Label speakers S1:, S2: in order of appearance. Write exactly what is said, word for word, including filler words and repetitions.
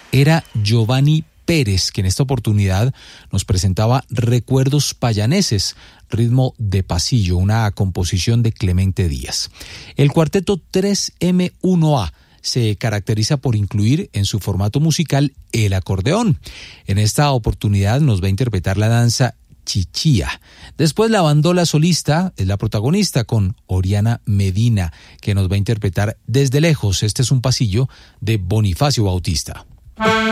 S1: era Giovanni Pérez, que en esta oportunidad nos presentaba Recuerdos Payaneses, ritmo de pasillo, una composición de Clemente Díaz. El cuarteto tres eme uno a se caracteriza por incluir en su formato musical el acordeón. En esta oportunidad nos va a interpretar la danza Chichía. Después la bandola solista es la protagonista con Oriana Medina, que nos va a interpretar Desde Lejos. Este es un pasillo de Bonifacio Bautista.